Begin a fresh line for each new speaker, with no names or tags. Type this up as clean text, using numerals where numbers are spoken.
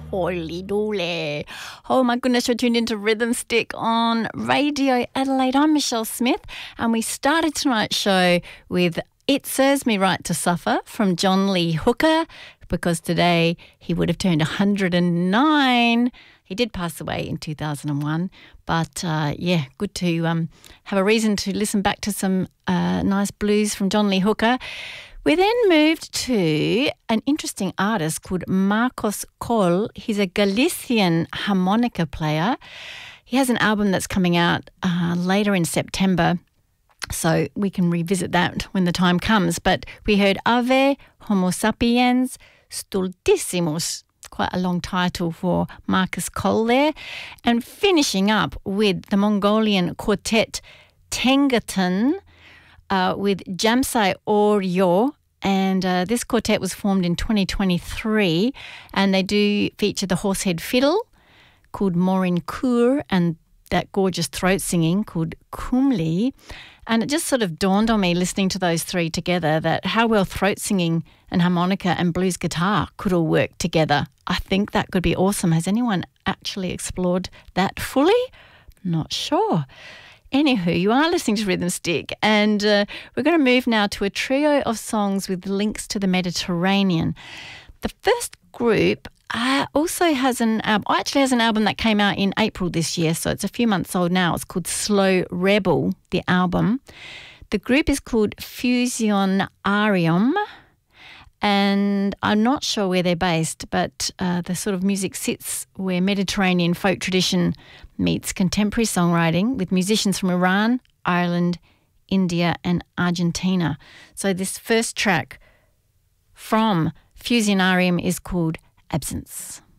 Holy dole. Oh my goodness, you're tuned into Rhythm Stick on Radio Adelaide. I'm Michelle Smith, and we started tonight's show with It Serves Me Right to Suffer from John Lee Hooker, because today he would have turned 109. He did pass away in 2001, but good to have a reason to listen back to some nice blues from John Lee Hooker. We then moved to an interesting artist called Marcos Coll. He's a Galician harmonica player. He has an album that's coming out later in September, so we can revisit that when the time comes. But we heard Ave, Homo sapiens, Stultissimus, quite a long title for Marcos Coll there, and finishing up with the Mongolian quartet Tengaton, with Jamsai Oryo, and this quartet was formed in 2023, and they do feature the horsehead fiddle called Morin Kur and that gorgeous throat singing called Kumli. And it just sort of dawned on me listening to those three together that how well throat singing and harmonica and blues guitar could all work together. I think that could be awesome. Has anyone actually explored that fully? Not sure. Anywho, you are listening to Rhythm Stick, and we're going to move now to a trio of songs with links to the Mediterranean. The first group also has an album that came out in April this year, so it's a few months old now. It's called Slow Rebel, the album. The group is called Fusionarium, and I'm not sure where they're based, but the sort of music sits where Mediterranean folk tradition meets contemporary songwriting with musicians from Iran, Ireland, India and Argentina. So this first track from Fusionarium is called Absence.